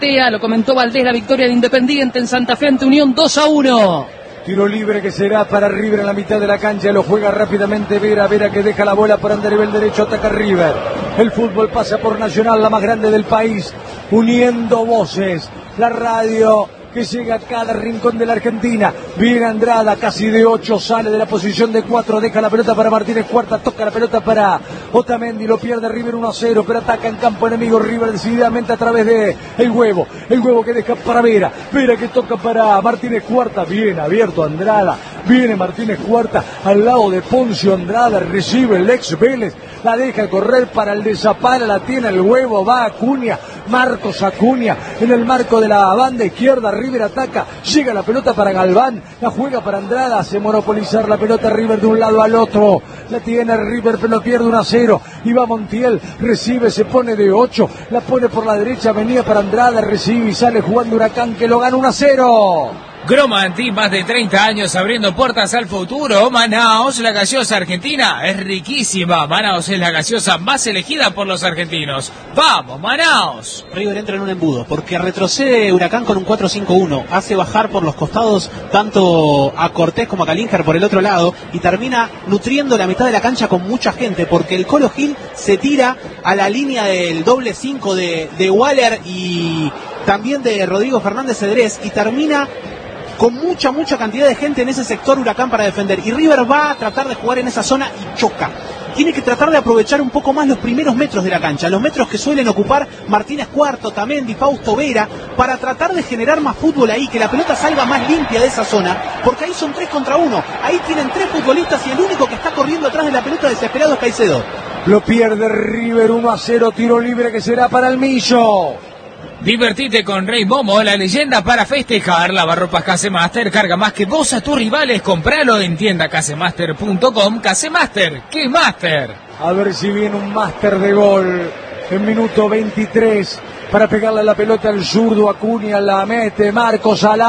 Lo comentó Valdés, la victoria de Independiente en Santa Fe ante Unión 2-1. Tiro libre que será para River en la mitad de la cancha, lo juega rápidamente Vera que deja la bola por andarivel derecho, ataca River. El fútbol pasa por Nacional, la más grande del país, uniendo voces, la radio que llega a cada rincón de la Argentina. Viene Andrada, casi de 8, sale de la posición de 4, deja la pelota para Martínez Cuarta, toca la pelota para Otamendi, lo pierde River 1-0, pero ataca en campo enemigo River decididamente a través de el huevo que deja para Vera que toca para Martínez Cuarta, bien abierto Andrada, viene Martínez Cuarta al lado de Poncio Andrada, recibe el ex Vélez, la deja correr para el de Zapala, la tiene el huevo, va Acuña, Marcos Acuña en el marco de la banda izquierda. River ataca, llega la pelota para Galván, la juega para Andrada, hace monopolizar la pelota River de un lado al otro, la tiene River pero lo pierde 1-0, y va Montiel, recibe, se pone de 8, la pone por la derecha, venía para Andrada, recibe y sale jugando Huracán que lo gana 1-0. Gromanti, más de 30 años abriendo puertas al futuro. Manaos, la gaseosa argentina, es riquísima. Manaos es la gaseosa más elegida por los argentinos. ¡Vamos, Manaos! River entra en un embudo, porque retrocede Huracán con un 4-5-1. Hace bajar por los costados tanto a Cortés como a Calínger por el otro lado, y termina nutriendo la mitad de la cancha con mucha gente, porque el Colo Gil se tira a la línea del doble 5 de Waller y también de Rodrigo Fernández Cedrés, y termina con mucha cantidad de gente en ese sector Huracán para defender, y River va a tratar de jugar en esa zona y choca. Tiene que tratar de aprovechar un poco más los primeros metros de la cancha, los metros que suelen ocupar Martínez Cuarta, Otamendi, Fausto Vera, para tratar de generar más fútbol ahí, que la pelota salga más limpia de esa zona, porque ahí son 3 contra 1, ahí tienen 3 futbolistas y el único que está corriendo atrás de la pelota desesperado es Caicedo. Lo pierde River 1-0, tiro libre que será para el Millo. Divertite con Rey Momo, la leyenda para festejar. Lavarropas Casemaster, carga más que vos a tus rivales. Compralo en tiendacasemaster.com. Casemaster, ¿qué Master? A ver si viene un máster de gol en minuto 23 para pegarle la pelota al zurdo. Acuña la mete, Marcos al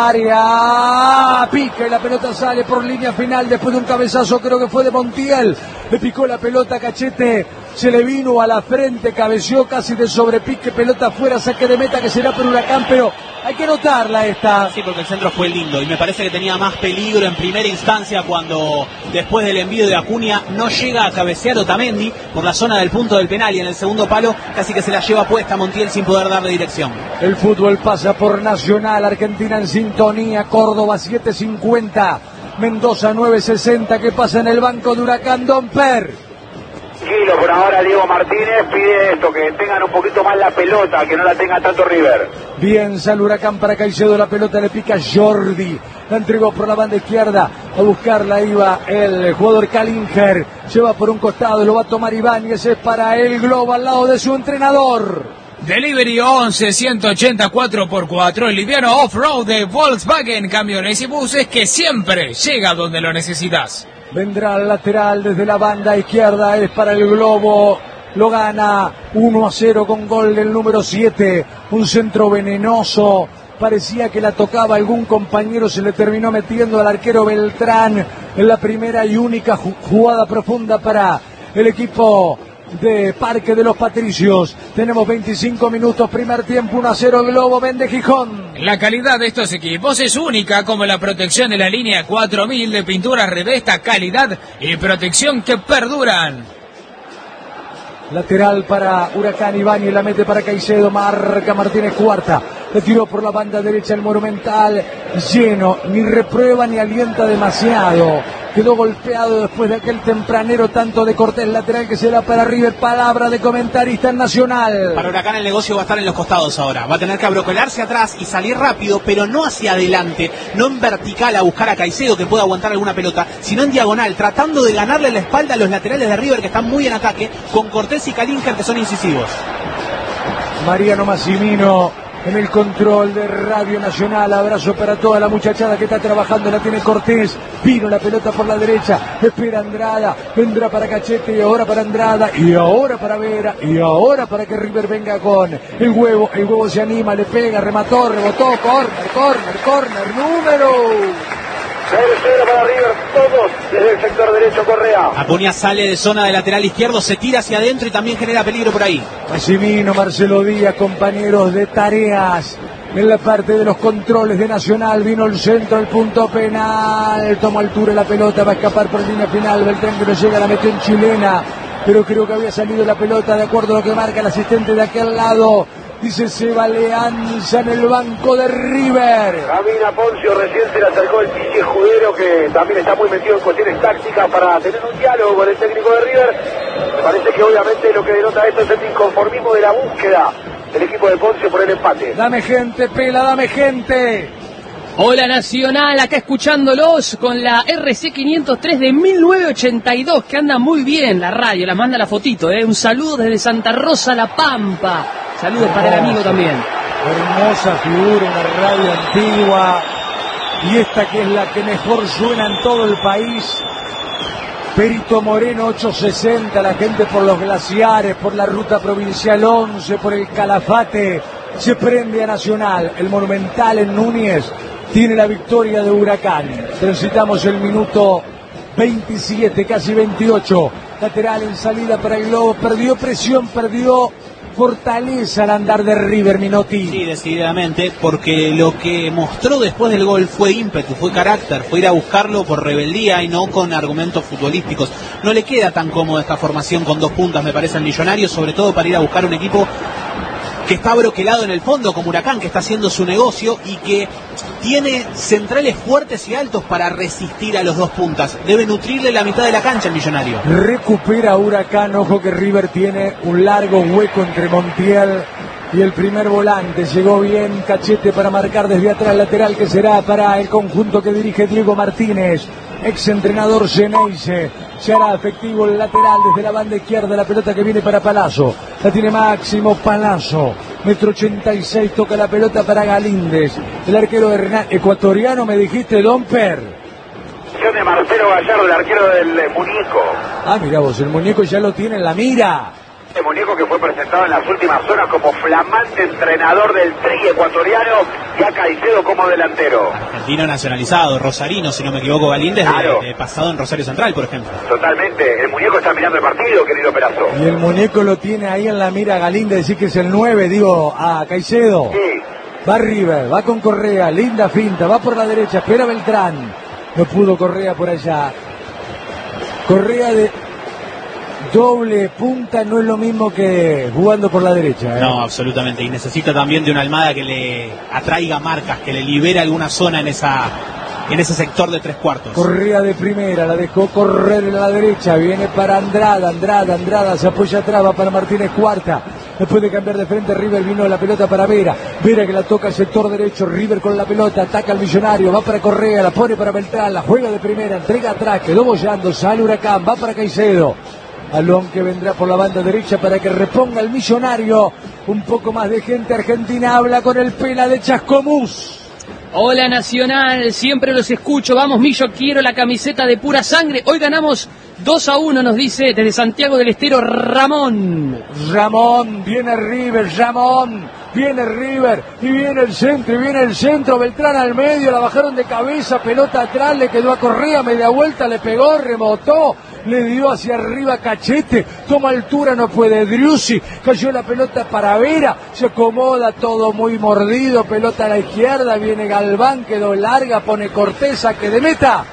área, pica y la pelota sale por línea final después de un cabezazo, creo que fue de Montiel. Le picó la pelota a Cachete, se le vino a la frente, cabeció casi de sobrepique, pelota afuera, saque de meta que será por Huracán, pero hay que notarla esta. Sí, porque el centro fue lindo y me parece que tenía más peligro en primera instancia cuando después del envío de Acuña no llega a cabecear Otamendi por la zona del punto del penal, y en el segundo palo casi que se la lleva puesta Montiel sin poder darle dirección. El fútbol pasa por Nacional, Argentina en sintonía, Córdoba 7.50, Mendoza 9.60, que pasa en el banco de Huracán, Don Per. Tranquilo, por ahora Diego Martínez pide esto, que tengan un poquito más la pelota, que no la tenga tanto River. Bien, sale Huracán para Caicedo, la pelota le pica Jordi, la entregó por la banda izquierda, a buscarla iba el jugador Calínger, lleva por un costado, lo va a tomar Ibáñez, es para el globo al lado de su entrenador. Delivery 11-184x4, el liviano off-road de Volkswagen, camiones y buses que siempre llega donde lo necesitas. Vendrá al lateral desde la banda izquierda, es para el globo, lo gana 1-0 con gol del número 7, un centro venenoso, parecía que la tocaba algún compañero, se le terminó metiendo al arquero Beltrán en la primera y única jugada profunda para el equipo de Parque de los Patricios. Tenemos 25 minutos, primer tiempo, 1-0 Globo, vende Gijón. La calidad de estos equipos es única, como la protección de la línea 4000 de pinturas Revesta, calidad y protección que perduran. Lateral para Huracán, Ibáñez la mete para Caicedo, marca Martínez Cuarta, le tiró por la banda derecha el Monumental, lleno, ni reprueba ni alienta demasiado, quedó golpeado después de aquel tempranero tanto de Cortés, lateral que será para River, palabra de comentarista en Nacional. Para Huracán el negocio va a estar en los costados ahora, va a tener que abrocolarse atrás y salir rápido, pero no hacia adelante, no en vertical a buscar a Caicedo que pueda aguantar alguna pelota, sino en diagonal, tratando de ganarle la espalda a los laterales de River que están muy en ataque, con Cortés y Calínger que son incisivos. Mariano Massimino en el control de Radio Nacional, abrazo para toda la muchachada que está trabajando, la tiene Cortés, vino la pelota por la derecha, espera Andrada, vendrá para Cachete y ahora para Andrada y ahora para Vera y ahora para que River venga con el huevo se anima, le pega, remató, rebotó, corner, número Tercero para River, todos desde el sector derecho. Correa. Acuña sale de zona de lateral izquierdo, se tira hacia adentro y también genera peligro por ahí. Massimino, Marcelo Díaz, compañeros de tareas en la parte de los controles de Nacional. Vino el centro, el punto penal, toma altura la pelota, va a escapar por línea final. Beltrán que no llega, la metió en chilena, pero creo que había salido la pelota de acuerdo a lo que marca el asistente de aquel lado. Dice Seba Leanza en el banco de River. Camina Poncio, recién se le acercó el Pichi Escudero, que también está muy metido en cuestiones tácticas para tener un diálogo con el técnico de River. Me parece que obviamente lo que denota esto es el inconformismo de la búsqueda del equipo de Poncio por el empate. Dame gente, Pela, dame gente. Hola Nacional, acá escuchándolos con la RC503 de 1982, que anda muy bien la radio, la manda la fotito, un saludo desde Santa Rosa, La Pampa. Saludos para el amigo también. Hermosa figura, una radio antigua. Y esta que es la que mejor suena en todo el país. Perito Moreno 860, la gente por los glaciares, por la ruta provincial 11, por el Calafate, se prende a Nacional. El Monumental en Núñez tiene la victoria de Huracán. Transitamos el minuto 27, casi 28. Lateral en salida para el Globo, perdió presión, perdió fortaleza al andar de River, Minotti. Sí, decididamente, porque lo que mostró después del gol fue ímpetu, fue carácter, fue ir a buscarlo por rebeldía y no con argumentos futbolísticos. No le queda tan cómoda esta formación con dos puntas, me parece, al Millonario, sobre todo para ir a buscar un equipo que está broquelado en el fondo como Huracán, que está haciendo su negocio y que tiene centrales fuertes y altos para resistir a los dos puntas. Debe nutrirle la mitad de la cancha el Millonario. Recupera Huracán, ojo que River tiene un largo hueco entre Montiel y el primer volante. Llegó bien Cachete para marcar desde atrás, lateral que será para el conjunto que dirige Diego Martínez, ex entrenador Geneise. Se hará efectivo el lateral desde la banda izquierda, la pelota que viene para Palazzo. La tiene Máximo Palazzo, 1,86 m, toca la pelota para Galíndez. El arquero ecuatoriano, me dijiste, Domper. De Marcelo Gallardo, el arquero del muñeco. Ah, mirá vos, el muñeco ya lo tiene en la mira. El muñeco que fue presentado en las últimas horas como flamante entrenador del Tri ecuatoriano y a Caicedo como delantero. Argentino nacionalizado, rosarino, si no me equivoco, Galíndez, claro. de pasado en Rosario Central, por ejemplo. Totalmente, el muñeco está mirando el partido, querido Perazo. Y el muñeco lo tiene ahí en la mira Galíndez, decir que es el 9, digo, a Caicedo. Sí. Va River, va con Correa, linda finta, va por la derecha, espera Beltrán. No pudo Correa por allá. Correa de doble punta no es lo mismo que jugando por la derecha. No, absolutamente. Y necesita también de una Almada que le atraiga marcas, que le libere alguna zona en ese sector de tres cuartos. Correa de primera, la dejó correr en la derecha, viene para Andrada, se apoya atrás, va para Martínez Cuarta. Después de cambiar de frente, River vino la pelota para Vera que la toca al sector derecho, River con la pelota, ataca al Millonario, va para Correa, la pone para Beltrán, la juega de primera, entrega atrás, quedó bollando, sale Huracán, va para Caicedo. Balón que vendrá por la banda derecha para que reponga el Millonario. Un poco más de gente argentina habla con el Pela de Chascomús. Hola Nacional, siempre los escucho. Vamos Millo, quiero la camiseta de pura sangre. Hoy ganamos 2-1, nos dice desde Santiago del Estero Ramón. Viene River, viene River, y viene el centro, Beltrán al medio, la bajaron de cabeza, pelota atrás, le quedó a Correa, media vuelta, le pegó, rebotó, le dio hacia arriba Cachete, toma altura, no puede, Driussi, cayó la pelota para Vera, se acomoda todo muy mordido, pelota a la izquierda, viene Galván, quedó larga, pone Corteza, que de meta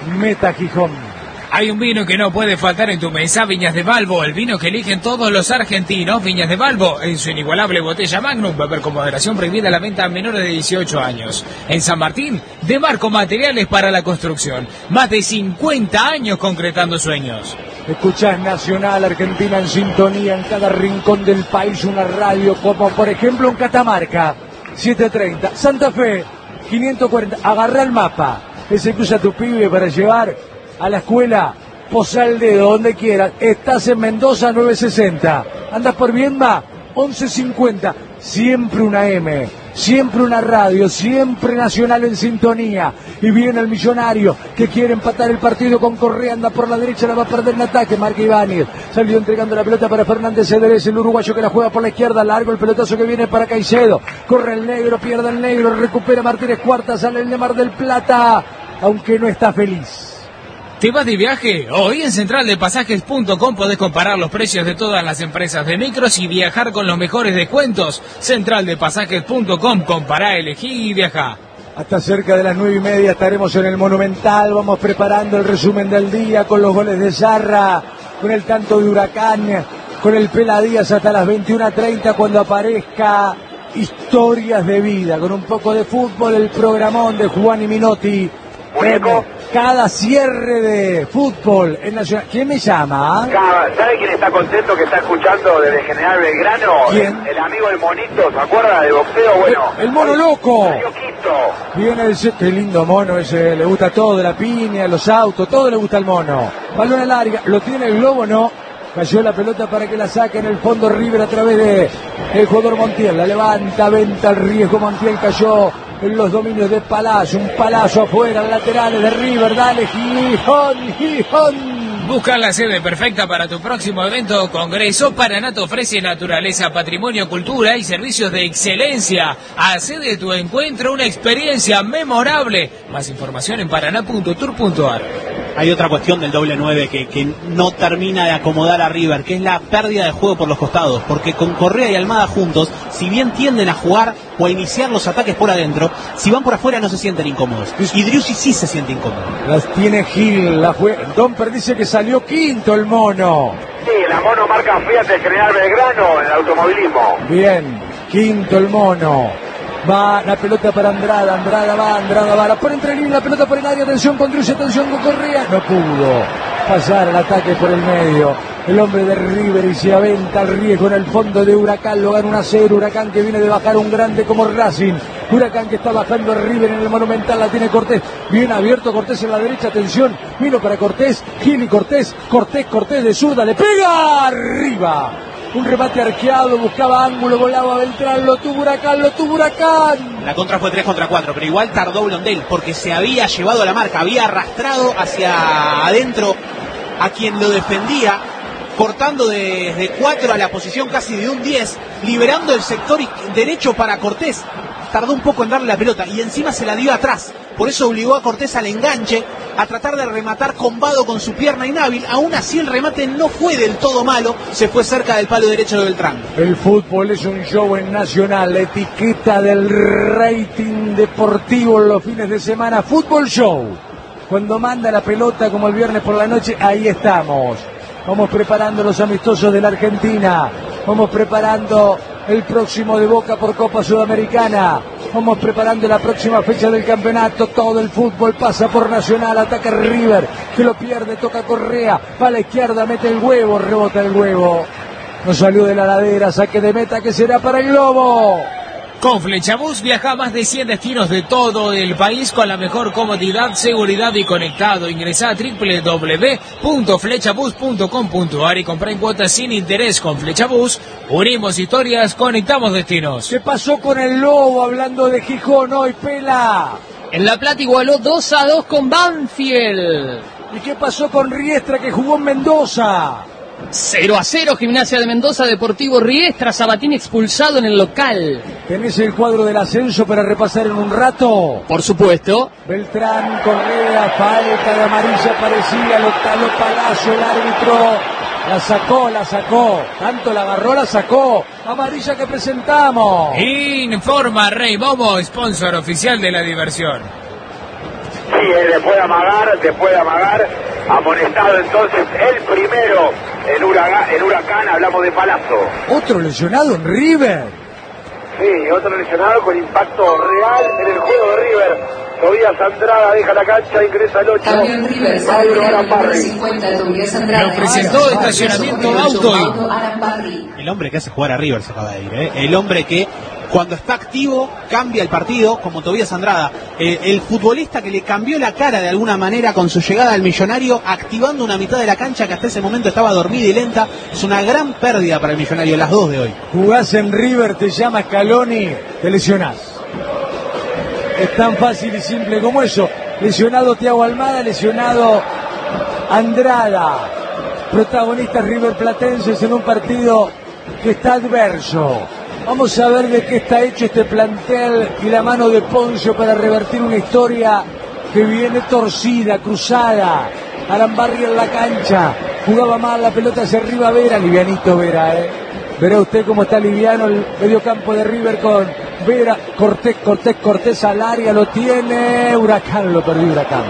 Gijón. Hay un vino que no puede faltar en tu mesa, Viñas de Balbo, el vino que eligen todos los argentinos. Viñas de Balbo, en su inigualable botella Magnum, beber con moderación, prohibida la venta a menores de 18 años. En San Martín, de Marco Materiales para la Construcción. Más de 50 años concretando sueños. Escuchás Nacional, Argentina en sintonía en cada rincón del país, una radio como por ejemplo en Catamarca, 730, Santa Fe, 540, agarrá el mapa, ese que usa tu pibe para llevar a la escuela, Pozal Dedo, donde quieras. Estás en Mendoza, 960. Andas por Viedma, 1150. Siempre una M, siempre una radio, siempre Nacional en sintonía. Y viene el Millonario que quiere empatar el partido con Correa, anda por la derecha, la va a perder en ataque, marca Ibáñez, salió entregando la pelota para Fernández Cedrés, el uruguayo que la juega por la izquierda, largo el pelotazo que viene para Caicedo, corre el negro, pierde el negro, recupera Martínez Cuarta, sale el de Mar del Plata, aunque no está feliz. ¿Te vas de viaje? Hoy en centraldepasajes.com podés comparar los precios de todas las empresas de micros y viajar con los mejores descuentos. Centraldepasajes.com, compará, elegí y viajá. Hasta cerca de las 9:30 estaremos en el Monumental. Vamos preparando el resumen del día con los goles de Zarra, con el tanto de Huracán, con el Pela Díaz hasta las 21:30 cuando aparezca Historias de Vida, con un poco de fútbol, el programón de Juan y Minotti. Muñeco. Cada cierre de fútbol en Nacional. ¿Quién me llama? ¿Sabe quién está contento que está escuchando desde General Belgrano? ¿Quién? El amigo del Monito, ¿se acuerda de boxeo? Bueno, El mono loco. Sergio Quinto. Viene qué lindo mono ese, le gusta todo, la piña, los autos, todo le gusta al mono. Balón larga, lo tiene el globo, no. Cayó la pelota para que la saque en el fondo River a través de el jugador Montiel. La levanta, venta el riesgo. Montiel cayó en los dominios de Palazzo. Un Palazzo afuera, laterales de River. Dale, Gijón. Busca la sede perfecta para tu próximo evento o congreso. Paraná te ofrece naturaleza, patrimonio, cultura y servicios de excelencia. Hacé de tu encuentro una experiencia memorable. Más información en paraná.tour.ar. Hay otra cuestión del doble 9 que no termina de acomodar a River, que es la pérdida de juego por los costados, porque con Correa y Almada juntos, si bien tienden a jugar o a iniciar los ataques por adentro, si van por afuera no se sienten incómodos. Y Driussi sí se siente incómodo. Las tiene Gil, Domper dice que salió quinto el mono. Sí, la mono marca Fiat de General Belgrano en el automovilismo. Bien, quinto el mono. Va la pelota para Andrada, Andrada va, la pone entre líneas, la pelota por el área, atención con Driussi, atención con Correa. No pudo pasar el ataque por el medio. El hombre de River y se aventa al riesgo en el fondo de Huracán, lo gana 1-0. Huracán que viene de bajar un grande como Racing. Huracán que está bajando a River en el Monumental, la tiene Cortés. Bien abierto Cortés en la derecha, atención. Vino para Cortés, Gil y Cortés de zurda, le pega arriba. Un remate arqueado, buscaba ángulo, volaba Beltrán, lo tuvo Huracán. La contra fue 3 contra 4, pero igual tardó Blondel, porque se había llevado la marca, había arrastrado hacia adentro a quien lo defendía, cortando desde 4 a la posición casi de un 10, liberando el sector derecho para Cortés. Tardó un poco en darle la pelota y encima se la dio atrás. Por eso obligó a Cortés al enganche, a tratar de rematar combado con su pierna inhábil. Aún así el remate no fue del todo malo, se fue cerca del palo derecho de Beltrán. El fútbol es un show en Nacional, la etiqueta del rating deportivo en los fines de semana. Fútbol Show. Cuando manda la pelota como el viernes por la noche, ahí estamos. Vamos preparando los amistosos de la Argentina. Vamos preparando el próximo de Boca por Copa Sudamericana. Vamos preparando la próxima fecha del campeonato. Todo el fútbol pasa por Nacional. Ataca River, que lo pierde, toca Correa. Va a la izquierda, mete el huevo, rebota el huevo. No salió de la ladera, saque de meta que será para el Globo. Con Flechabús viaja a más de 100 destinos de todo el país con la mejor comodidad, seguridad y conectado. Ingresá a www.flechabus.com.ar y comprá en cuotas sin interés. Con Flechabús unimos historias, conectamos destinos. ¿Qué pasó con el Lobo hablando de Gijón hoy, Pela? En La Plata igualó 2-2 con Banfield. ¿Y qué pasó con Riestra que jugó en Mendoza? 0-0, Gimnasia de Mendoza, Deportivo Riestra, Sabatini expulsado en el local. ¿Tenés el cuadro del ascenso para repasar en un rato? Por supuesto. Beltrán, Correa, falta de amarilla parecida, lo taló Palazzo, el árbitro. La sacó. Tanto la agarró, la sacó. Amarilla que presentamos. Informa Rey Momo, sponsor oficial de la diversión. Sí, después de amagar, amonestado entonces el primero, el Huracán, hablamos de Palazzo. Otro lesionado en River. Sí, otro lesionado con impacto real en el juego de River. Tobías Andrada deja la cancha, ingresa el 8. Camión River, sale 50, Tobías Andrada. Lo presentó estacionamiento auto. El hombre que hace jugar a River se acaba de ir, ¿eh? El hombre que cuando está activo cambia el partido, como Tobías Andrada, el futbolista que le cambió la cara de alguna manera con su llegada al Millonario, activando una mitad de la cancha que hasta ese momento estaba dormida y lenta. Es una gran pérdida para el Millonario, las dos de hoy. Jugás en River, te llama Scaloni, te lesionás. Es tan fácil y simple como eso. Lesionado Thiago Almada, lesionado Andrada. Protagonistas River Platenses en un partido que está adverso. Vamos a ver de qué está hecho este plantel y la mano de Poncio para revertir una historia que viene torcida, cruzada. Arambarri en la cancha. Jugaba mal la pelota hacia arriba Vera. Livianito Vera, Verá usted cómo está liviano el mediocampo de River con Vera. Cortés al área. Lo tiene Huracán. Lo perdió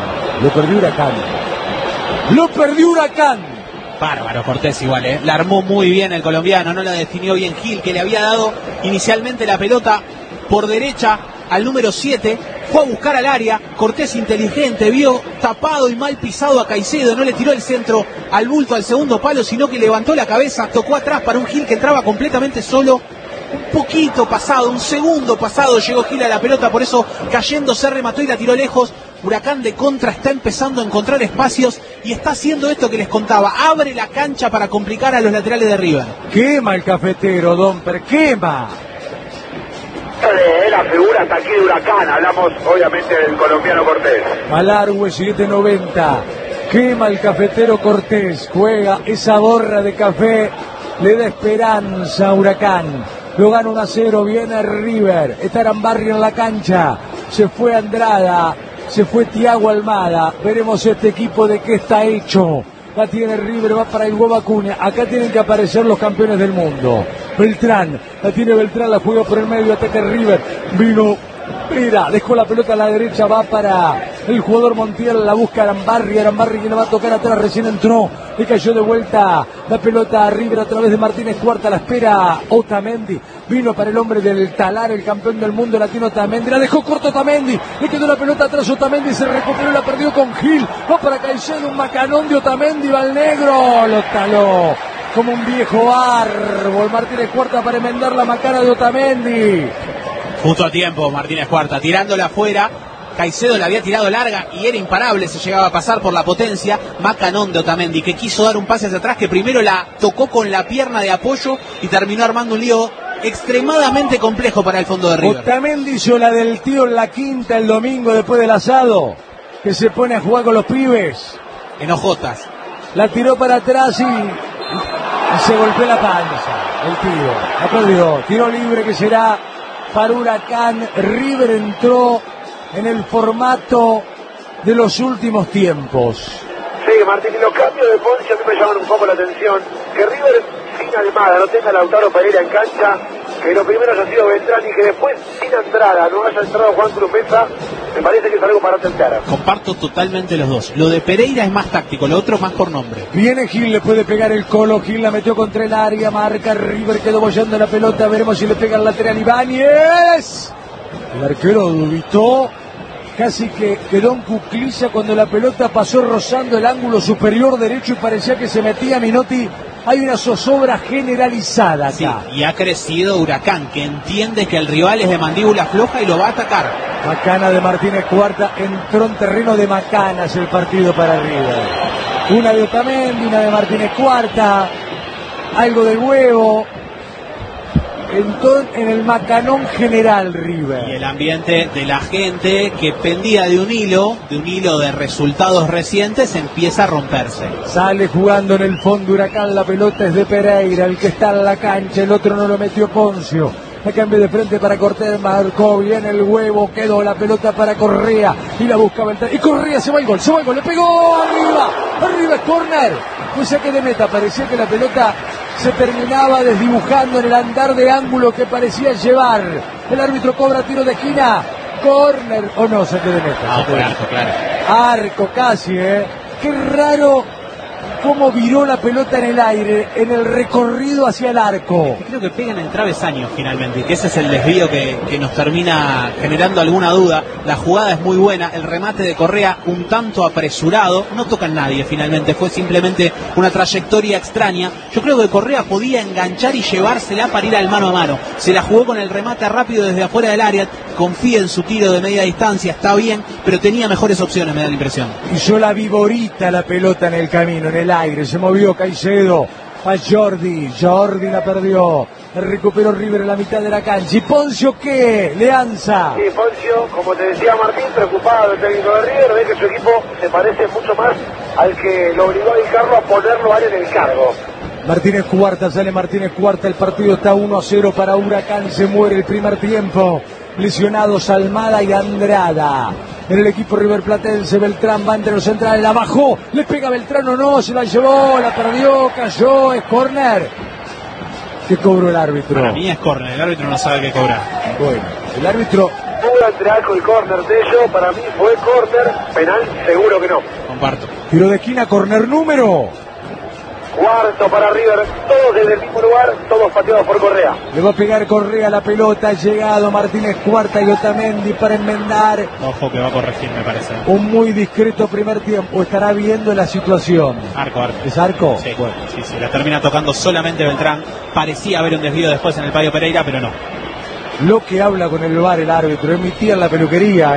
Huracán. Bárbaro Cortés igual, La armó muy bien el colombiano, no la definió bien Gil, que le había dado inicialmente la pelota por derecha al número 7, fue a buscar al área, Cortés inteligente, vio tapado y mal pisado a Caicedo, no le tiró el centro al bulto al segundo palo, sino que levantó la cabeza, tocó atrás para un Gil que entraba completamente solo. Un poquito pasado, un segundo pasado llegó Gil a la pelota, por eso cayéndose remató y la tiró lejos. Huracán de contra está empezando a encontrar espacios y está haciendo esto que les contaba, abre la cancha para complicar a los laterales de River. Quema el Cafetero, Domper, quema. Es la figura hasta aquí de Huracán, hablamos obviamente del colombiano Cortés. Malargüe 790, quema el Cafetero Cortés, juega esa borra de café, le da esperanza a Huracán. Lo gana 1-0, viene River, está Arambarri en la cancha, se fue Andrada, se fue Thiago Almada, veremos este equipo de qué está hecho. La tiene River, va para el Hugo Acuña, acá tienen que aparecer los campeones del mundo. Beltrán, la tiene Beltrán, la juega por el medio, ataca River, vino Vera, dejó la pelota a la derecha, va para el jugador Montiel, la busca Arambarri que le va a tocar atrás, recién entró, le cayó de vuelta la pelota a River a través de Martínez Cuarta, la espera Otamendi, vino para el hombre del Talar, el campeón del mundo, la tiene Otamendi, la dejó corto Otamendi, le quedó la pelota atrás Otamendi, se recuperó, la perdió con Gil, va para Caicedo, un macanón de Otamendi, va al negro, lo taló como un viejo árbol, Martínez Cuarta para enmendar la macana de Otamendi. Justo a tiempo Martínez Cuarta, tirándola afuera, Caicedo la había tirado larga y era imparable, se llegaba a pasar por la potencia, macanón de Otamendi, que quiso dar un pase hacia atrás, que primero la tocó con la pierna de apoyo y terminó armando un lío extremadamente complejo para el fondo de River. Otamendi hizo la del tío en la quinta el domingo después del asado, que se pone a jugar con los pibes. En hojotas. La tiró para atrás y se golpeó la panza, el tío, la perdió, tiro libre que será para Huracán. River entró en el formato de los últimos tiempos. Sí, Martín, y los cambios de Poncio a mí me llaman un poco la atención. Que River sin Almada no tenga a Lautaro Pereira en cancha, que lo primero haya sido Beltrán y que después sin Andrada no haya entrado Juan Cruz Mesa, me parece que es algo para tentar. Comparto totalmente los dos. Lo de Pereira es más táctico, lo otro más por nombre. Viene Gil, le puede pegar el Colo, Gil la metió contra el área, marca River, quedó bollando la pelota, veremos si le pega el lateral Ibáñez. El arquero dubitó, casi que quedó en cuclilla cuando la pelota pasó rozando el ángulo superior derecho y parecía que se metía Minotti. Hay una zozobra generalizada acá. Sí, y ha crecido Huracán, que entiende que el rival es de mandíbula floja y lo va a atacar. Macana de Martínez Cuarta, entró en terreno de macanas el partido para River. Una de Otamendi, una de Martínez Cuarta, algo de huevo. Entró en el macanón general River. Y el ambiente de la gente que pendía de un hilo de resultados recientes empieza a romperse. Sale jugando en el fondo Huracán, la pelota es de Pereira, el que está en la cancha, el otro no lo metió Poncio. La cambio de frente para Cortés, marcó bien el huevo, quedó la pelota para Correa y la busca Beltrán. Y Correa se va el gol, le pegó arriba es córner. Fue saque de meta, parecía que la pelota se terminaba desdibujando en el andar de ángulo que parecía llevar. El árbitro cobra tiro de esquina, córner o no, saque de meta. Ah, por arco, claro. Arco casi, Qué raro cómo viró la pelota en el aire, en el recorrido hacia el arco. Creo que pega en el travesaño finalmente, y que ese es el desvío que nos termina generando alguna duda. La jugada es muy buena, el remate de Correa un tanto apresurado, no toca a nadie finalmente, fue simplemente una trayectoria extraña. Yo creo que Correa podía enganchar y llevársela para ir al mano a mano. Se la jugó con el remate rápido desde afuera del área, confía en su tiro de media distancia, está bien, pero tenía mejores opciones, me da la impresión. Hizo la viborita la pelota en el camino, en el aire, se movió Caicedo a Jordi la perdió, recuperó River en la mitad de la cancha. ¿Y Poncio qué? Leanza. Sí, Poncio, como te decía Martín, preocupado del técnico de River, ve que su equipo se parece mucho más al que lo obligó a dedicarlo a ponerlo a él en el cargo. Martínez Cuarta, sale Martínez Cuarta, el partido está 1-0 para Huracán, se muere el primer tiempo. Lesionados Almada y Andrada. en el equipo riverplatense. Beltrán va entre los centrales, la bajó, le pega Beltrán o no, se la llevó, la perdió, cayó, es córner. ¿Qué cobró el árbitro? Para mí es córner, el árbitro no sabe qué cobrar. Bueno, el árbitro... Pudo entrar con el córner de ellos, para mí fue córner, penal seguro que no. Comparto. Tiro de esquina, córner número... Cuarto para River, todos desde el mismo lugar, todos pateados por Correa. Le va a pegar Correa la pelota, ha llegado Martínez Cuarta y Otamendi para enmendar. Ojo que va a corregir, me parece. Un muy discreto primer tiempo, estará viendo la situación. Arco. ¿Es arco? Sí, bueno. sí, la termina tocando solamente Beltrán. Parecía haber un desvío después en el Payo Pereira, pero no. Lo que habla con el VAR el árbitro, emitía en la peluquería,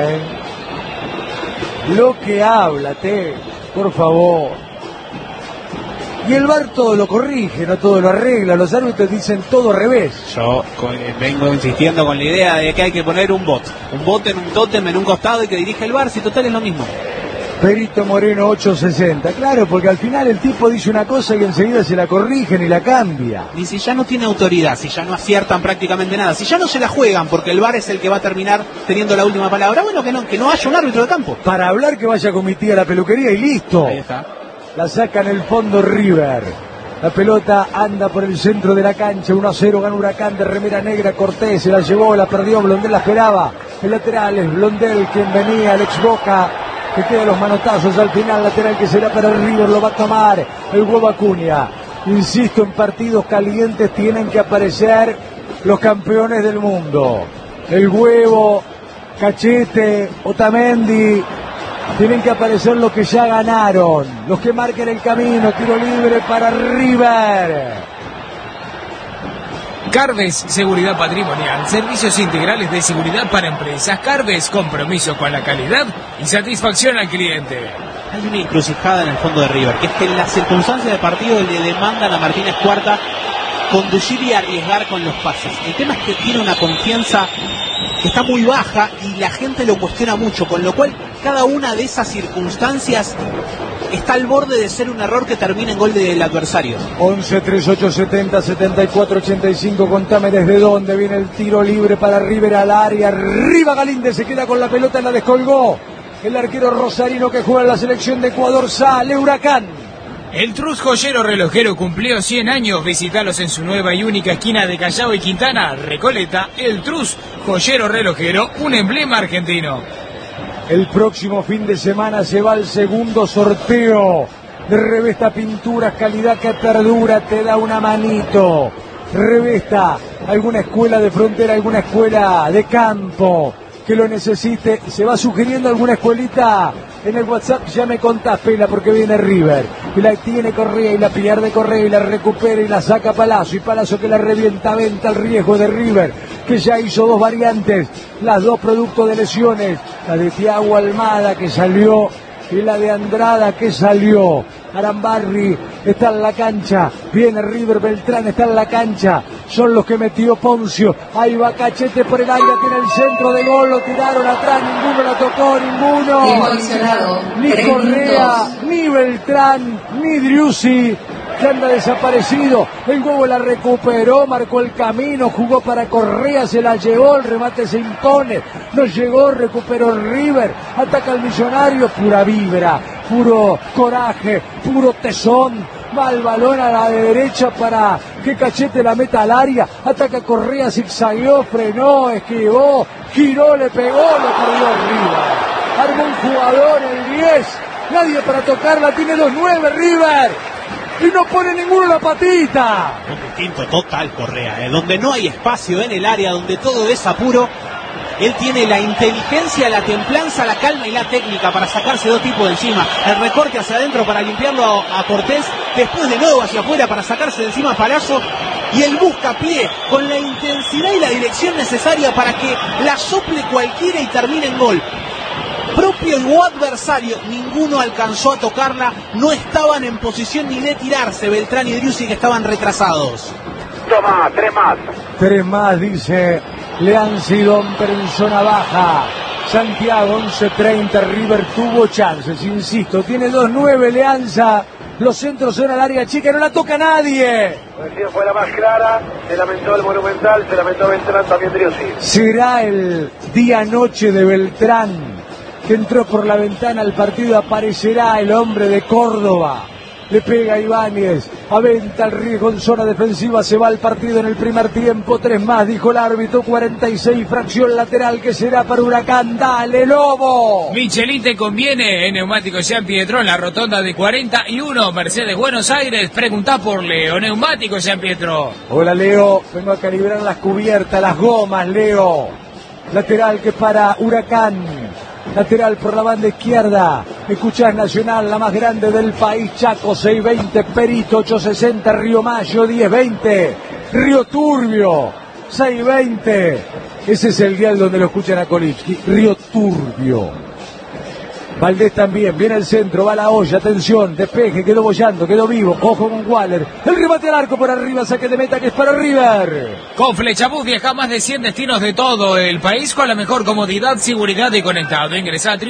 Lo que habla, por favor. Y el VAR todo lo corrige, no todo lo arregla. Los árbitros dicen todo al revés. Yo vengo insistiendo con la idea de que hay que poner un bot en un tótem en un costado y que dirige el VAR, si total es lo mismo. Perito Moreno 860, claro, porque al final el tipo dice una cosa y enseguida se la corrigen y la cambia. Y si ya no tiene autoridad, si ya no aciertan prácticamente nada, si ya no se la juegan porque el VAR es el que va a terminar teniendo la última palabra, bueno, que no haya un árbitro de campo. Para hablar que vaya comitida a la peluquería y listo. Ahí está. La saca en el fondo River. La pelota anda por el centro de la cancha. 1-0 gana Huracán de remera negra. Cortés se la llevó, la perdió. Blondel la esperaba. El lateral es Blondel quien venía. El ex Boca que queda los manotazos al final. Lateral que será para el River. Lo va a tomar el Huevo Acuña. Insisto, en partidos calientes tienen que aparecer los campeones del mundo. El Huevo, Cachete, Otamendi. Tienen que aparecer los que ya ganaron, los que marquen el camino. Tiro libre para River. Carves, seguridad patrimonial, servicios integrales de seguridad para empresas. Carves, compromiso con la calidad y satisfacción al cliente. Hay una encrucijada en el fondo de River, que es que en las circunstancias de partido le demandan a Martínez Cuarta conducir y arriesgar con los pases. El tema es que tiene una confianza que está muy baja y la gente lo cuestiona mucho, con lo cual cada una de esas circunstancias está al borde de ser un error que termina en gol del adversario. 11, 3, 8, 70, 74, 85. Contame desde dónde viene el tiro libre para River al área. Arriba Galíndez se queda con la pelota y la descolgó. El arquero rosarino que juega en la selección de Ecuador. Sale Huracán. El Trus Joyero Relojero cumplió 100 años. Visítalos en su nueva y única esquina de Callao y Quintana, Recoleta. El Trus Joyero Relojero, un emblema argentino. El próximo fin de semana se va al segundo sorteo de Revesta Pinturas, calidad que perdura, te da una manito. Revesta, alguna escuela de frontera, alguna escuela de campo que lo necesite, se va sugiriendo alguna escuelita en el WhatsApp, ya me contás, Pela, porque viene River, y la tiene Correa, y la pierde Correa, y la recupera, y la saca Palazzo, y Palazzo que la revienta, venta el riesgo de River, que ya hizo dos variantes, las dos producto de lesiones, la de Thiago Almada que salió, y la de Andrada que salió. Arambarri está en la cancha, viene River, Beltrán está en la cancha, son los que metió Poncio, ahí va Cachete por el área, tiene el centro de gol, lo tiraron atrás, ninguno lo tocó, ninguno, ni Correa, ni Beltrán, ni Driussi, que anda desaparecido. El Huevo la recuperó, marcó el camino, jugó para Correa, se la llevó, el remate se impone, no llegó, recuperó River, ataca al Millonario, pura vibra, puro coraje, puro tesón, va el balón a la de derecha para que Cachete la meta al área, ataca Correa, zigzagueó, frenó, esquivó, giró, le pegó, lo perdió River. Armó un jugador, el 10, nadie para tocarla, tiene 2-9 River. Y no pone ninguno la patita. Un distinto total Correa, donde no hay espacio en el área, donde todo es apuro. Él tiene la inteligencia, la templanza, la calma y la técnica para sacarse dos tipos de encima. El recorte hacia adentro para limpiarlo a Cortés, después de nuevo hacia afuera para sacarse de encima a Palazzo. Y el buscapié con la intensidad y la dirección necesaria para que la sople cualquiera y termine en gol. Propio o adversario, ninguno alcanzó a tocarla, no estaban en posición ni de tirarse Beltrán y Driussi, que estaban retrasados. Toma, 3 más. 3 más, dice Leanzi Domper en zona baja. Santiago, 11:30, River tuvo chances, insisto, tiene 2-9 Leanza. Los centros son al área chica, no la toca nadie. Recién fue la más clara, se lamentó el Monumental, se lamentó Beltrán, también Driussi. Será el día-noche de Beltrán. que entró por la ventana al partido, aparecerá el hombre de Córdoba. Le pega a Ibáñez, aventa el riesgo en zona defensiva, se va el partido en el primer tiempo, 3 más, dijo el árbitro, 46, fracción lateral que será para Huracán. ¡Dale, Lobo! Michelin te conviene en Neumáticos Jean Pietro en la rotonda de 41, Mercedes, Buenos Aires. Preguntá por Leo, Neumáticos Jean Pietro. Hola, Leo, vengo a calibrar las cubiertas, las gomas, Leo. Lateral que para Huracán. Lateral por la banda izquierda. Escuchás Nacional, la más grande del país. Chaco 620, Perito 860, Río Mayo 1020, Río Turbio 620. Ese es el dial donde lo escuchan a Kolipski. Río Turbio. Valdés también, viene el centro, va la olla, atención, despeje, quedó bollando, quedó vivo, ojo con Waller, el remate al arco por arriba, saque de meta que es para River. Con Flechabús viaja más de 100 destinos de todo el país con la mejor comodidad, seguridad y conectado. Ingresa a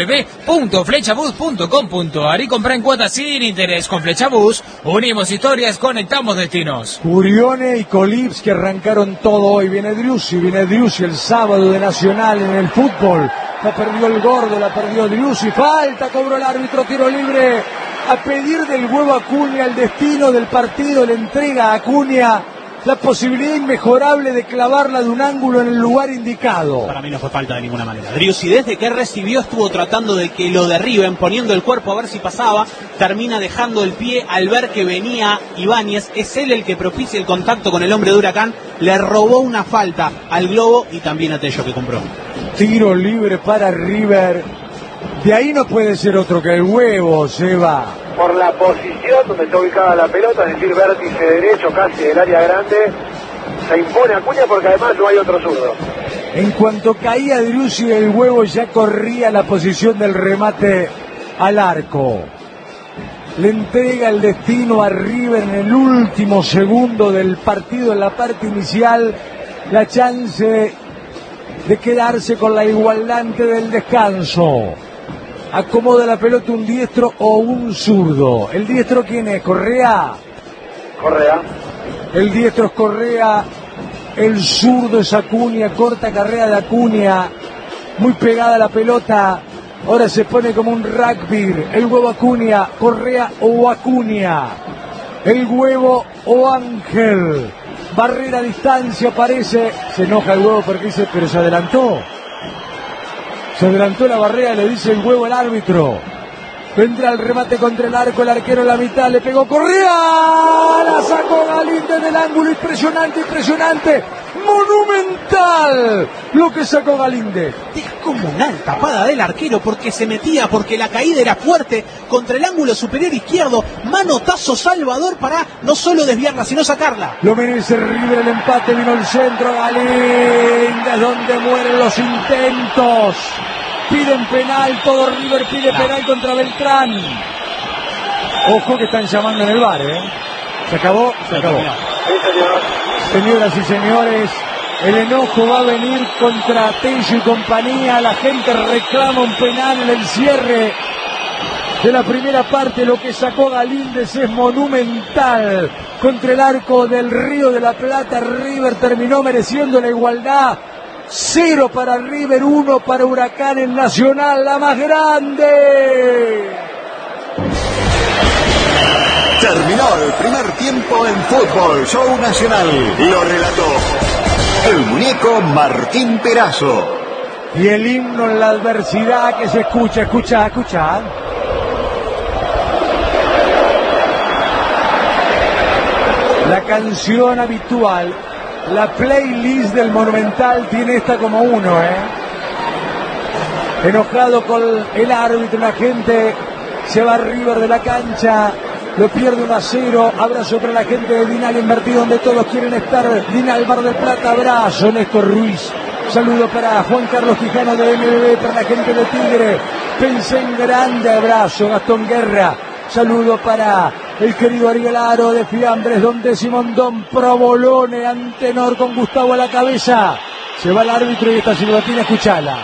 www.flechabús.com.ar y compra en cuotas sin interés. Con Flechabús unimos historias, conectamos destinos. Curione y Colips que arrancaron todo hoy. Viene Driussi el sábado de Nacional en el fútbol. La perdió el Gordo, la perdió Driussi. Falta, cobró el árbitro, tiro libre. A pedir del huevo Acuña, el destino del partido le entrega a Acuña la posibilidad inmejorable de clavarla de un ángulo en el lugar indicado. Para mí no fue falta de ninguna manera. Driussi desde que recibió estuvo tratando de que lo derriben, poniendo el cuerpo a ver si pasaba, termina dejando el pie al ver que venía Ibáñez, es él el que propicia el contacto con el hombre de Huracán, le robó una falta al Globo y también a Tello que compró. Tiro libre para River. De ahí no puede ser otro que el huevo, Seba. Por la posición donde está ubicada la pelota, es decir, vértice derecho casi del área grande, se impone Acuña porque además no hay otro zurdo. En cuanto caía Driussi, el huevo ya corría la posición del remate al arco. Le entrega el destino a River en el último segundo del partido, en la parte inicial, la chance de quedarse con la igualdad antes del descanso. Acomoda la pelota un diestro o un zurdo. ¿El diestro quién es? ¿Correa? Correa. El diestro es Correa, el zurdo es Acuña, corta carrera de Acuña, muy pegada la pelota, ahora se pone como un rugby, el huevo Acuña, Correa o Acuña, el huevo o Ángel, barrera a distancia parece, se enoja el huevo porque dice, pero se adelantó la barrera, le dice el huevo al árbitro. Vendrá el remate contra el arco, el arquero en la mitad, le pegó Correa, la sacó Galíndez del ángulo, impresionante, monumental lo que sacó Galíndez. Descomunal tapada del arquero porque se metía, porque la caída era fuerte contra el ángulo superior izquierdo, manotazo Salvador para no solo desviarla, sino sacarla. Lo merece River, el empate, vino el centro, Galíndez, donde mueren los intentos. Piden penal, todo River pide penal contra Beltrán. Ojo que están llamando en el VAR, Se acabó. Señoras y señores, el enojo va a venir contra Tello y compañía. La gente reclama un penal en el cierre de la primera parte. Lo que sacó Galíndez es monumental. Contra el arco del Río de la Plata, River terminó mereciendo la igualdad. 0 para River, 1 para Huracán en Nacional, la más grande. Terminó el primer tiempo en Fútbol Show Nacional. Lo relató el muñeco Martín Perazo. Y el himno en la adversidad que se escucha. La canción habitual. La playlist del Monumental tiene esta como uno, Enojado con el árbitro, la gente se va a River de la cancha, lo pierde 1-0, abrazo para la gente de Dinal Invertido, donde todos quieren estar. Dinal Mar del Plata, abrazo, Néstor Ruiz. Saludo para Juan Carlos Quijano de MBB, para la gente de Tigre. Pensé en grande, abrazo, Gastón Guerra. Saludo para el querido Ariel Aro de Fiambres, don Simondón, Provolone, Antenor con Gustavo a la cabeza. Se va el árbitro y esta silbatina, escuchala.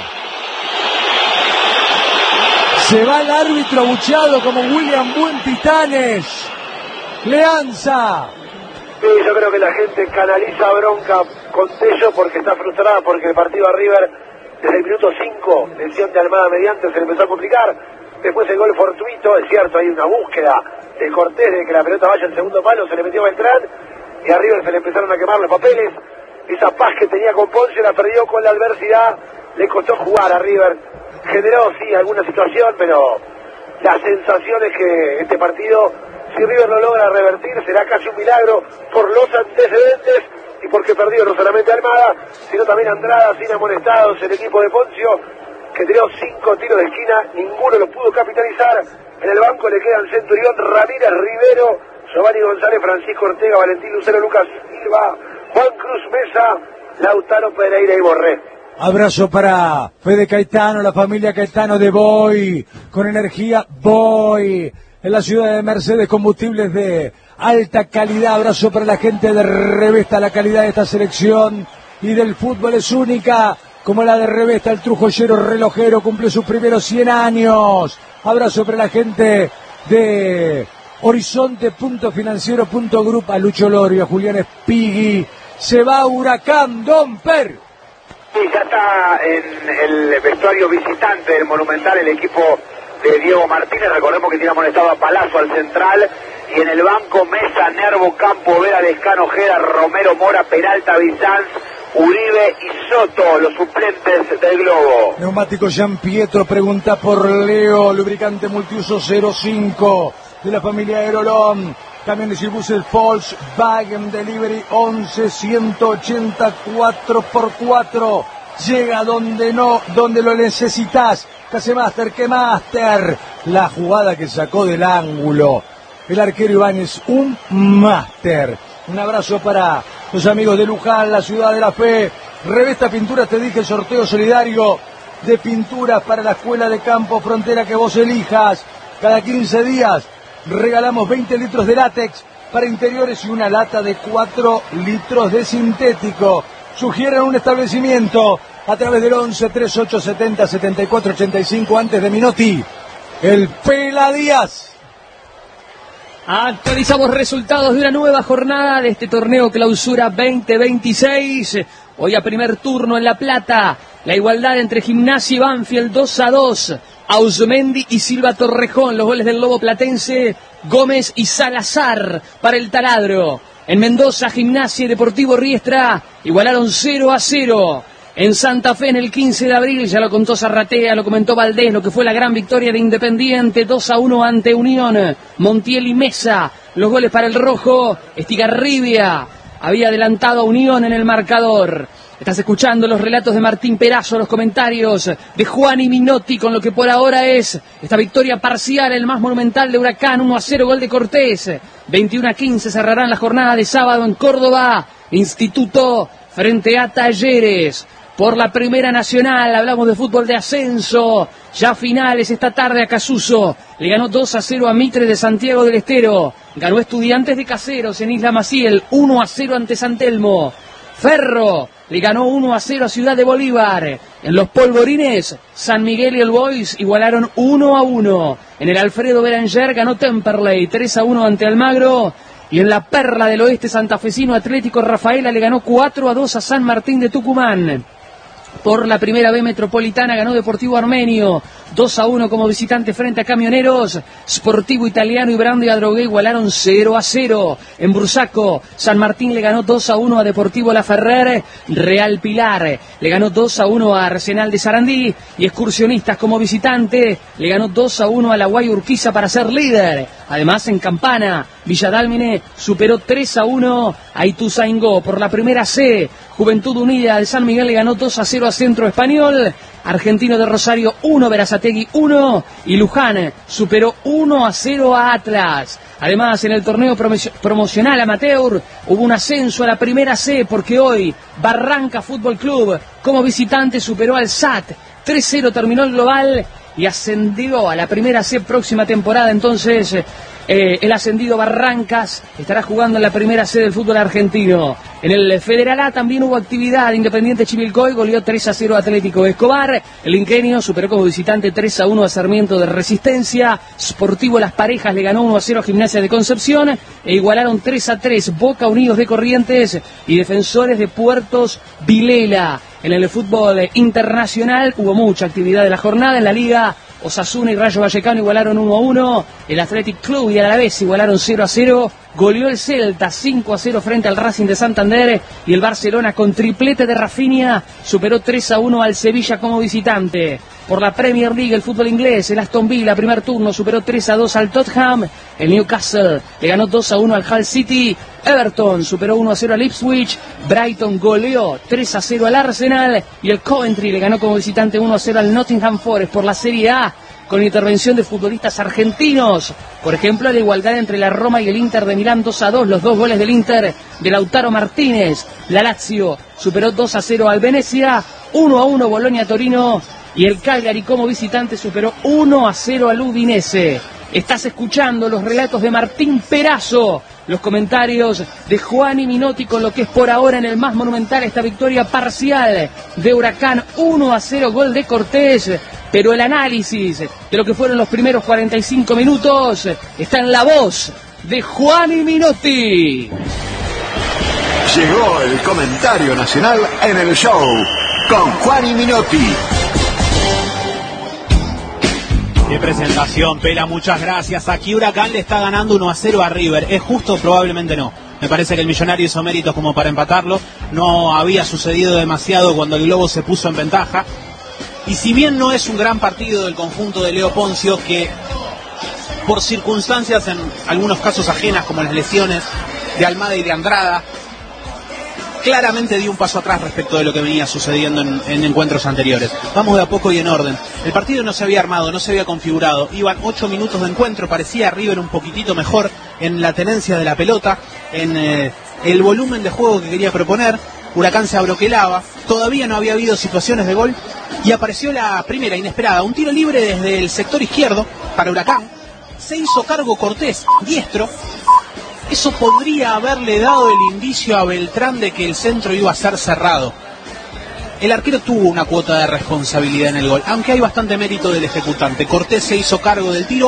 Se va el árbitro abucheado como William Buen Titanes. Leanza. Sí, yo creo que la gente canaliza bronca con Tello porque está frustrada, porque el partido a River Desde el minuto 5, lesión de Almada mediante, se le empezó a complicar. Después el gol fortuito, es cierto, hay una búsqueda de Cortés de que la pelota vaya al segundo palo, se le metió a Beltrán y a River se le empezaron a quemar los papeles. Esa paz que tenía con Poncio la perdió con la adversidad, le costó jugar a River. Generó, sí, alguna situación, pero la sensación es que este partido, si River lo logra revertir, será casi un milagro por los antecedentes y porque perdió no solamente Almada, sino también Andrada, sin amonestados, el equipo de Poncio, que tiró 5 tiros de esquina, ninguno lo pudo capitalizar. En el banco le quedan Centurión, Ramírez, Rivero, Giovanni González, Francisco Ortega, Valentín Lucero, Lucas Silva, Juan Cruz Mesa, Lautaro Pereira y Borré. Abrazo para Fede Caetano, la familia Caetano de Boy, con energía Boy, en la ciudad de Mercedes, combustibles de alta calidad. Abrazo para la gente de Revesta, la calidad de esta selección y del fútbol es única, como la de Revesta. El trujollero relojero cumple sus primeros 100 años. Abrazo para la gente de Horizonte.financiero.group, a Lucho Lorio, a Julián Espigui. Se va Huracán, Don Per. Sí, ya está en el vestuario visitante del Monumental el equipo de Diego Martínez. Recordemos que tiene amonestado a Palazzo al central. Y en el banco Mesa, Nervo, Campo, Vera, Lescano, Ojeda, Romero, Mora, Peralta, Bizanz, Uribe y Soto, los suplentes del Globo. Neumático Jean Pietro pregunta por Leo, lubricante multiuso 05 de la familia Aerolón. Camiones y buses Volkswagen Delivery 11-180-4x4. Llega donde lo necesitas. Casemaster, que Master. La jugada que sacó del ángulo el arquero Ibáñez, un máster. Un abrazo para los amigos de Luján, la ciudad de la fe. Revesta Pinturas, te dije, sorteo solidario de pinturas para la escuela de campo Frontera que vos elijas. Cada 15 días regalamos 20 litros de látex para interiores y una lata de 4 litros de sintético. Sugieren un establecimiento a través del 11 38 70 74 85 antes de Minotti. El Pela Díaz. Actualizamos resultados de una nueva jornada de este torneo Clausura 2026. Hoy a primer turno en La Plata, la igualdad entre Gimnasia y Banfield 2-2. Ausmendi y Silva Torrejón, los goles del Lobo Platense, Gómez y Salazar para el Taladro. En Mendoza, Gimnasia y Deportivo Riestra igualaron 0-0. En Santa Fe, en el 15 de abril, ya lo contó Zarratea, lo comentó Valdés, lo que fue la gran victoria de Independiente, 2-1 ante Unión. Montiel y Mesa, los goles para el rojo. Estigarribia había adelantado a Unión en el marcador. Estás escuchando los relatos de Martín Perazo, los comentarios de Juan y Minotti con lo que por ahora es esta victoria parcial, el más monumental de Huracán, 1-0, gol de Cortés. 21-15 cerrarán la jornada de sábado en Córdoba. Instituto frente a Talleres. Por la Primera Nacional, hablamos de fútbol de ascenso. Ya finales esta tarde a Casuso. Le ganó 2-0 a Mitre de Santiago del Estero. Ganó Estudiantes de Caseros en Isla Maciel, 1-0 ante San Telmo. Ferro le ganó 1-0 a Ciudad de Bolívar. En los Polvorines, San Miguel y el Boys igualaron 1-1. En el Alfredo Beranger ganó Temperley 3-1 ante Almagro. Y en la Perla del Oeste santafesino, Atlético Rafaela le ganó 4-2 a San Martín de Tucumán. Por la Primera B Metropolitana ganó Deportivo Armenio 2-1 como visitante frente a Camioneros. Sportivo Italiano y Brando y Adrogué igualaron 0-0. En Bursaco, San Martín le ganó 2-1 a Deportivo La Ferrer. Real Pilar le ganó 2-1 a Arsenal de Sarandí. Y Excursionistas como visitante le ganó 2-1 a la Guay Urquiza para ser líder. Además, en Campana, Villa Dálmine superó 3-1 a Ituzaingó. Por la Primera C, Juventud Unida de San Miguel le ganó 2-0 a Centro Español. Argentino de Rosario 1, Berazategui 1 y Luján superó 1-0 a Atlas. Además, en el torneo promocional amateur hubo un ascenso a la Primera C porque hoy Barranca Fútbol Club como visitante superó al SAT. 3-0 terminó el global y ascendió a la Primera C próxima temporada. Entonces, el ascendido Barrancas estará jugando en la Primera C del fútbol argentino. En el Federal A también hubo actividad. Independiente Chivilcoy goleó 3-0 Atlético Escobar. El Ingenio superó como visitante 3-1 a Sarmiento de Resistencia. Sportivo Las Parejas le ganó 1-0 a Gimnasia de Concepción e igualaron 3-3 Boca Unidos de Corrientes y Defensores de Puertos Vilela. En el fútbol internacional hubo mucha actividad de la jornada. En la Liga, Osasuna y Rayo Vallecano igualaron 1-1. El Athletic Club y el Alavés igualaron 0-0. Goleó el Celta 5-0 frente al Racing de Santander. Y el Barcelona, con triplete de Rafinha, superó 3-1 al Sevilla como visitante. Por la Premier League, el fútbol inglés, el Aston Villa, primer turno, superó 3-2 al Tottenham. El Newcastle le ganó 2-1 al Hull City. Everton superó 1-0 al Ipswich. Brighton goleó 3-0 al Arsenal. Y el Coventry le ganó como visitante 1-0 al Nottingham Forest. Por la Serie A, con intervención de futbolistas argentinos. Por ejemplo, la igualdad entre la Roma y el Inter de Milán 2-2. Los 2 goles del Inter de Lautaro Martínez. La Lazio superó 2-0 al Venezia. 1-1 Bolonia-Torino. Y el Cagliari como visitante superó 1-0 al Udinese. Estás escuchando los relatos de Martín Perazo, los comentarios de Juani Minotti con lo que es por ahora en el más monumental esta victoria parcial de Huracán 1-0, gol de Cortés. Pero el análisis de lo que fueron los primeros 45 minutos está en la voz de Juani Minotti. Llegó el comentario nacional en el show con Juani Minotti. Qué presentación, Pela, muchas gracias. Aquí Huracán le está ganando 1-0 a River. ¿Es justo? Probablemente no. Me parece que el Millonario hizo méritos como para empatarlo. No había sucedido demasiado cuando el Globo se puso en ventaja. Y si bien no es un gran partido del conjunto de Leo Poncio, que por circunstancias en algunos casos ajenas como las lesiones de Almada y de Andrada, claramente dio un paso atrás respecto de lo que venía sucediendo en encuentros anteriores. Vamos de a poco y en orden. El partido no se había armado, no se había configurado. Iban 8 minutos de encuentro, parecía River un poquitito mejor en la tenencia de la pelota, en el volumen de juego que quería proponer. Huracán se abroquelaba, todavía no había habido situaciones de gol y apareció la primera inesperada, un tiro libre desde el sector izquierdo para Huracán. Se hizo cargo Cortés, diestro. Eso podría haberle dado el indicio a Beltrán de que el centro iba a ser cerrado. El arquero tuvo una cuota de responsabilidad en el gol, aunque hay bastante mérito del ejecutante. Cortés se hizo cargo del tiro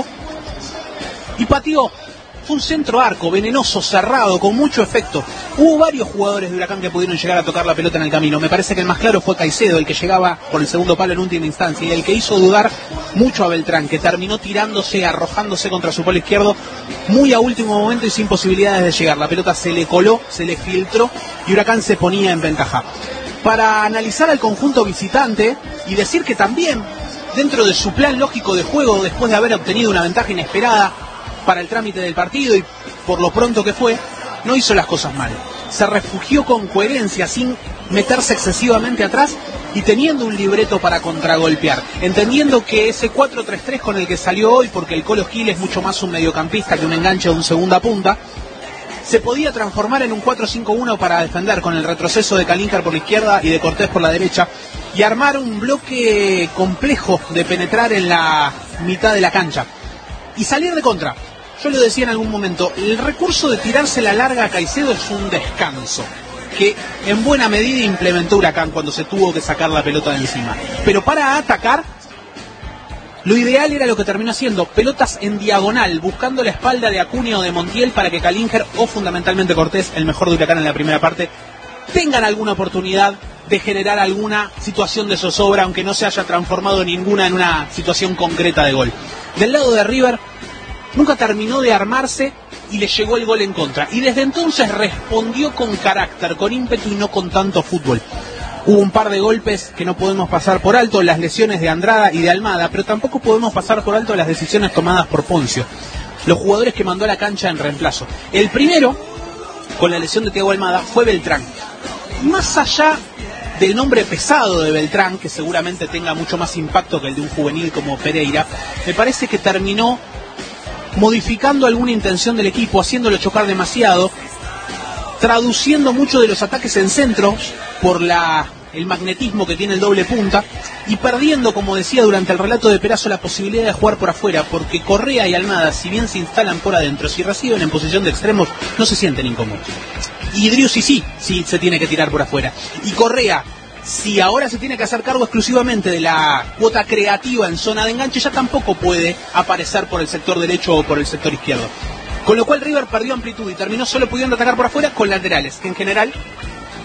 y pateó. Fue un centro arco, venenoso, cerrado, con mucho efecto. Hubo varios jugadores de Huracán que pudieron llegar a tocar la pelota en el camino. Me parece que el más claro fue Caicedo, el que llegaba por el segundo palo en última instancia, y el que hizo dudar mucho a Beltrán, que terminó tirándose, arrojándose contra su palo izquierdo, muy a último momento y sin posibilidades de llegar. La pelota se le coló, se le filtró, y Huracán se ponía en ventaja. Para analizar al conjunto visitante, y decir que también, dentro de su plan lógico de juego, después de haber obtenido una ventaja inesperada para el trámite del partido y por lo pronto que fue, no hizo las cosas mal. Se refugió con coherencia, sin meterse excesivamente atrás y teniendo un libreto para contragolpear, entendiendo que ese 4-3-3 con el que salió hoy, porque el Colo Gil es mucho más un mediocampista que un enganche de un segunda punta, se podía transformar en un 4-5-1 para defender, con el retroceso de Calíncar por la izquierda y de Cortés por la derecha, y armar un bloque complejo de penetrar en la mitad de la cancha y salir de contra. Yo lo decía en algún momento, el recurso de tirarse la larga a Caicedo es un descanso que en buena medida implementó Huracán cuando se tuvo que sacar la pelota de encima. Pero para atacar, lo ideal era lo que terminó haciendo, pelotas en diagonal, buscando la espalda de Acuña o de Montiel para que Calíncar o fundamentalmente Cortés, el mejor de Huracán en la primera parte, tengan alguna oportunidad de generar alguna situación de zozobra, aunque no se haya transformado ninguna en una situación concreta de gol. Del lado de River, nunca terminó de armarse y le llegó el gol en contra. Y desde entonces respondió con carácter, con ímpetu y no con tanto fútbol. Hubo un par de golpes que no podemos pasar por alto, las lesiones de Andrada y de Almada, pero tampoco podemos pasar por alto las decisiones tomadas por Poncio, los jugadores que mandó a la cancha en reemplazo. El primero, con la lesión de Thiago Almada, fue Beltrán. Más allá del nombre pesado de Beltrán, que seguramente tenga mucho más impacto que el de un juvenil como Pereira, me parece que terminó modificando alguna intención del equipo, haciéndolo chocar demasiado, traduciendo mucho de los ataques en centros por el magnetismo que tiene el doble punta, y perdiendo, como decía durante el relato de Perazo, la posibilidad de jugar por afuera, porque Correa y Almada, si bien se instalan por adentro, si reciben en posición de extremos, no se sienten incómodos. Y Driussi sí se tiene que tirar por afuera. Y Correa, si ahora se tiene que hacer cargo exclusivamente de la cuota creativa en zona de enganche, ya tampoco puede aparecer por el sector derecho o por el sector izquierdo. Con lo cual River perdió amplitud y terminó solo pudiendo atacar por afuera con laterales, que en general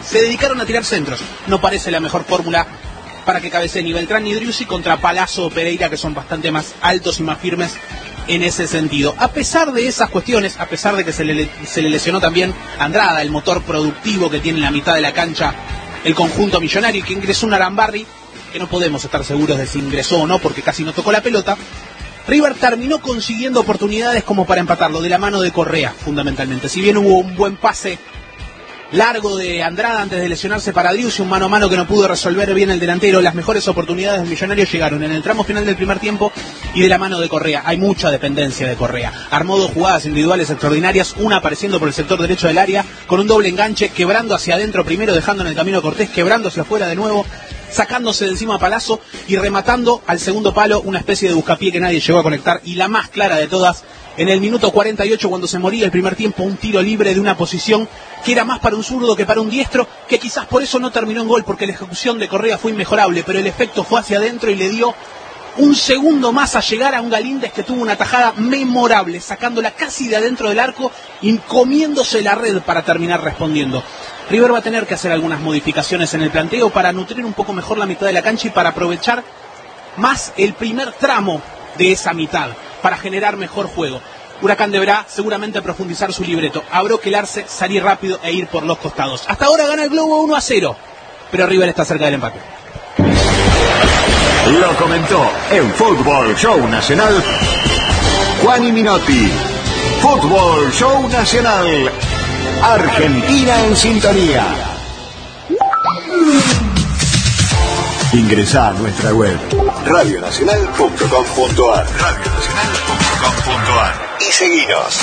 Se dedicaron a tirar centros. No parece la mejor fórmula para que cabeceen ni Beltrán ni Driussi contra Palazzo o Pereira, que son bastante más altos y más firmes en ese sentido. A pesar de esas cuestiones, a pesar de que se le lesionó también Andrada, el motor productivo que tiene en la mitad de la cancha el conjunto millonario, que ingresó un Arambarri, que no podemos estar seguros de si ingresó o no porque casi no tocó la pelota, River terminó consiguiendo oportunidades como para empatarlo, de la mano de Correa, fundamentalmente. Si bien hubo un buen pase largo de Andrada antes de lesionarse para Driussi, un mano a mano que no pudo resolver bien el delantero, las mejores oportunidades del millonario llegaron en el tramo final del primer tiempo y de la mano de Correa. Hay mucha dependencia de Correa. Armó 2 jugadas individuales extraordinarias, una apareciendo por el sector derecho del área, con un doble enganche, quebrando hacia adentro primero, dejando en el camino a Cortés, quebrando hacia afuera de nuevo, sacándose de encima a Palazzo y rematando al segundo palo, una especie de buscapié que nadie llegó a conectar, y la más clara de todas, en el minuto 48, cuando se moría el primer tiempo, un tiro libre de una posición que era más para un zurdo que para un diestro, que quizás por eso no terminó en gol, porque la ejecución de Correa fue inmejorable, pero el efecto fue hacia adentro y le dio un segundo más a llegar a un Galíndez que tuvo una tajada memorable, sacándola casi de adentro del arco y comiéndose la red para terminar respondiendo. River va a tener que hacer algunas modificaciones en el planteo para nutrir un poco mejor la mitad de la cancha y para aprovechar más el primer tramo de esa mitad, para generar mejor juego. Huracán deberá seguramente profundizar su libreto, abroquelarse, salir rápido e ir por los costados. Hasta ahora gana el Globo 1-0, pero River está cerca del empate. Lo comentó en Fútbol Show Nacional Juani Minotti. Fútbol Show Nacional. Argentina en sintonía. Ingresá a nuestra web radionacional.com.ar y seguinos.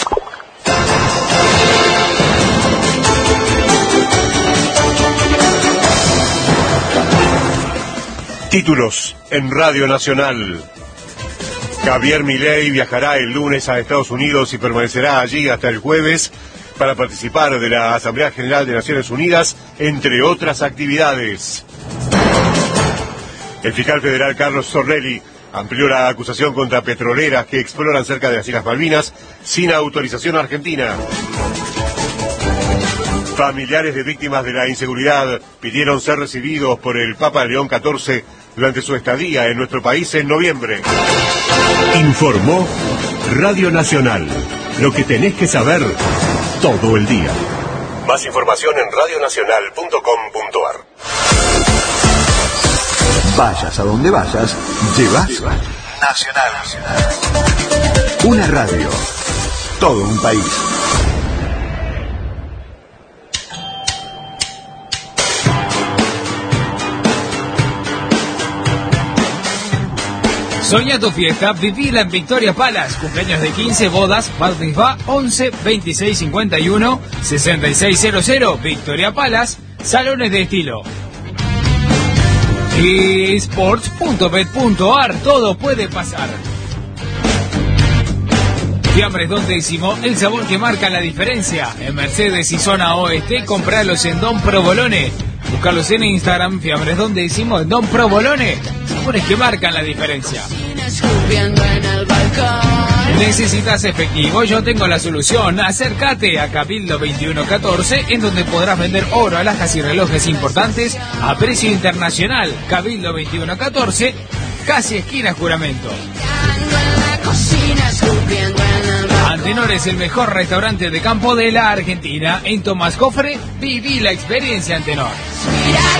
Títulos en Radio Nacional. Javier Milei viajará el lunes a Estados Unidos y permanecerá allí hasta el jueves para participar de la Asamblea General de Naciones Unidas, entre otras actividades. El fiscal federal Carlos Zorrelli amplió la acusación contra petroleras que exploran cerca de las Islas Malvinas sin autorización argentina. Familiares de víctimas de la inseguridad pidieron ser recibidos por el Papa León XIV durante su estadía en nuestro país en noviembre. Informó Radio Nacional. Lo que tenés que saber todo el día. Más información en radionacional.com.ar. Vayas a donde vayas, llevas Nacional. Una radio. Todo un país. Soñá tu fiesta, vivila en Victoria Palace. Cumpleaños de 15, bodas, Bautizba 11 26 51 6600. Victoria Palace, salones de estilo. eSports.bet.ar, todo puede pasar. Fiambres Don Décimo, el sabor que marca la diferencia. En Mercedes y zona oeste, compralos en Don Provolone. Buscarlos en Instagram, Fiambres Don Décimo, en Don Provolone. Sabores que marcan la diferencia. ¿Necesitas efectivo? Yo tengo la solución. Acércate a Cabildo 2114, en donde podrás vender oro, alhajas y relojes importantes a precio internacional. Cabildo 2114, casi esquina Juramento. Antenor es el mejor restaurante de campo de la Argentina. En Tomás Cofre, viví la experiencia Antenor.